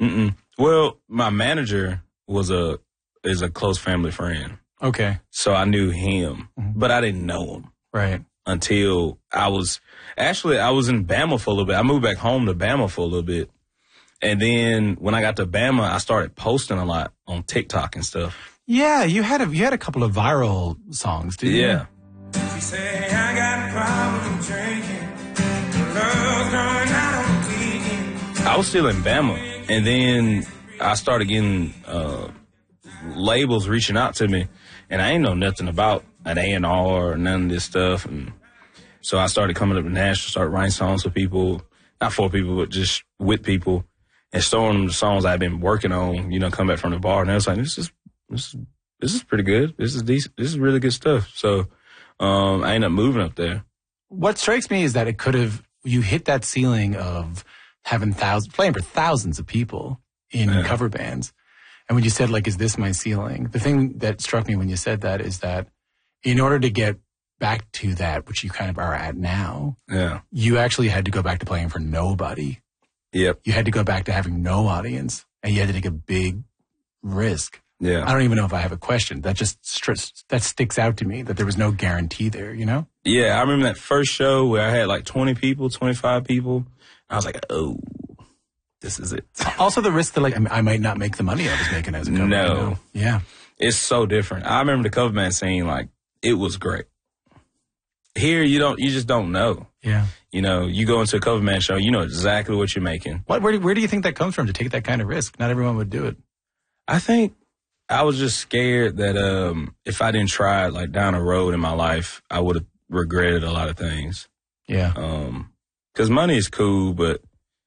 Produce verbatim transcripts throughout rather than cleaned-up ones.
Mm-mm. Well, my manager was a is a close family friend. Okay. So I knew him, mm-hmm. but I didn't know him. Right. Until I was, actually, I was in Bama for a little bit. I moved back home to Bama for a little bit. And then when I got to Bama, I started posting a lot on TikTok and stuff. Yeah, you had a, you had a couple of viral songs, didn't you? Yeah. She say, I got a problem drinking. Love going out on the weekend. I was still in Bama. And then I started getting uh, labels reaching out to me. And I ain't know nothing about an A and R or none of this stuff. And so I started coming up to Nashville, started writing songs for people, not for people, but just with people, and showing them the songs I've been working on, you know, come back from the bar. And I was like, this is, this is, this is pretty good. This is decent. This is really good stuff. So um, I ended up moving up there. What strikes me is that it could have, you hit that ceiling of having thousands, playing for thousands of people in yeah. cover bands. And when you said, like, is this my ceiling? The thing that struck me when you said that is that in order to get back to that, which you kind of are at now, yeah, you actually had to go back to playing for nobody. Yep. You had to go back to having no audience, and you had to take a big risk. Yeah. I don't even know if I have a question. That just stri- that sticks out to me, that there was no guarantee there, you know? Yeah, I remember that first show where I had like twenty people, twenty-five people. I was like, oh, this is it. Also the risk that, like, I might not make the money I was making as a cover. No. You know? Yeah. It's so different. I remember the cover band scene, like, it was great. Here, you don't, you just don't know. Yeah. You know, you go into a cover band show, you know exactly what you're making. What, where, do, where do you think that comes from, to take that kind of risk? Not everyone would do it. I think I was just scared that um, if I didn't try it, like, down the road in my life, I would have regretted a lot of things. Yeah. Um, because money is cool, but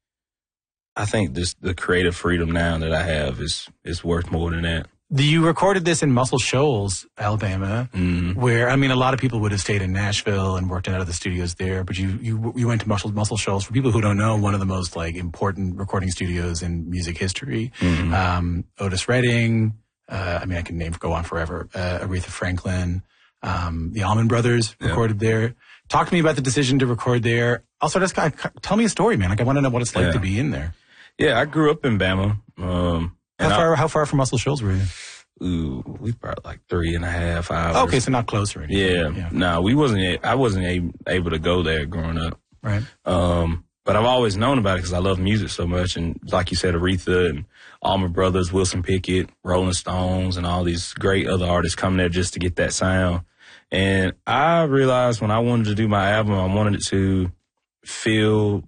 I think this the creative freedom now that I have is is worth more than that. You recorded this in Muscle Shoals, Alabama, mm-hmm. where, I mean, a lot of people would have stayed in Nashville and worked in other studios there, but you you you went to Muscle, Muscle Shoals. For people who don't know, one of the most, like, important recording studios in music history. Mm-hmm. Um, Otis Redding, uh, I mean, I can name go on forever. Uh, Aretha Franklin, um, the Allman Brothers recorded yeah. there. Talk to me about the decision to record there. Also, just kind of, tell me a story, man. Like, I want to know what it's like yeah. to be in there. Yeah, I grew up in Bama. Um, how far? I, how far from Muscle Shoals were you? Ooh, we probably like three and a half hours. Okay, so not close or anything. Yeah, yeah. No, nah, we wasn't. I wasn't able, able to go there growing up. Right. Um, but I've always known about it because I love music so much, and like you said, Aretha and Allman Brothers, Wilson Pickett, Rolling Stones, and all these great other artists come there just to get that sound. And I realized when I wanted to do my album, I wanted it to feel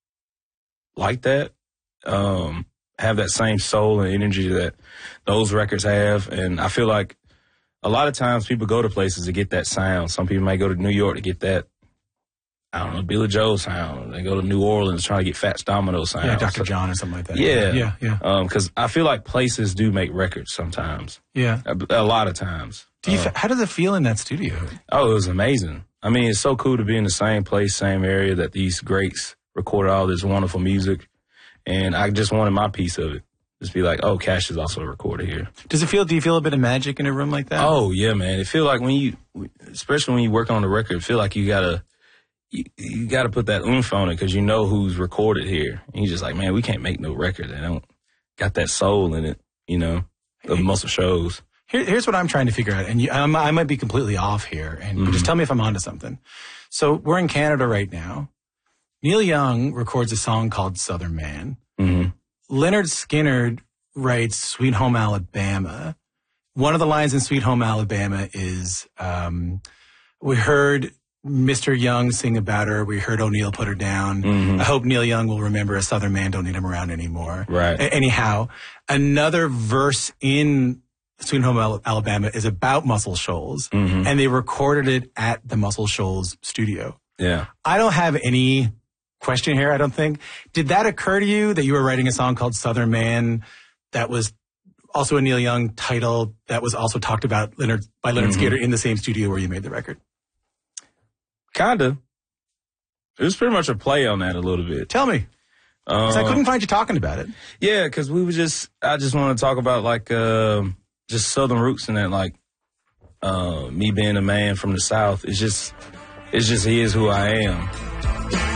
like that, um, have that same soul and energy that those records have. And I feel like a lot of times people go to places to get that sound. Some people might go to New York to get that, I don't know, Billy Joel sound. They go to New Orleans trying to get Fats Domino sound. Yeah, Doctor John or something like that. Yeah. Yeah, yeah. Um, 'cause I feel like places do make records sometimes. Yeah. A, a lot of times. Do you? Uh, How does it feel in that studio? Oh, it was amazing. I mean, it's so cool to be in the same place, same area that these greats recorded all this wonderful music. And I just wanted my piece of it. Just be like, oh, Cash is also a recorder here. Does it feel, do you feel a bit of magic in a room like that? Oh, yeah, man. It feel like when you, especially when you work on the record, it feel like you gotta, you, you gotta put that oomph on it because you know who's recorded here. And you're just like, man, we can't make no record that don't got that soul in it, you know, of Muscle Shoals. Here, here's what I'm trying to figure out, and you, I'm, I might be completely off here, and mm-hmm. just tell me if I'm onto something. So we're in Canada right now. Neil Young records a song called Southern Man. Mm-hmm. Leonard Skinner writes Sweet Home Alabama. One of the lines in Sweet Home Alabama is, um, we heard Mister Young sing about her. We heard O'Neill put her down. Mm-hmm. I hope Neil Young will remember a Southern man, don't need him around anymore. Right. A- anyhow, another verse in Sweet Home Al- Alabama is about Muscle Shoals, mm-hmm. and they recorded it at the Muscle Shoals studio. Yeah. I don't have any question here, I don't think. Did that occur to you that you were writing a song called Southern Man that was also a Neil Young title that was also talked about Leonard by Leonard mm-hmm. Skinner in the same studio where you made the record? Kinda. It was pretty much a play on that a little bit. Tell me. Because uh, I couldn't find you talking about it. Yeah, because we were just, I just want to talk about like, uh, just Southern roots and that, like, uh, me being a man from the South. It's just, it's just, he is who I am.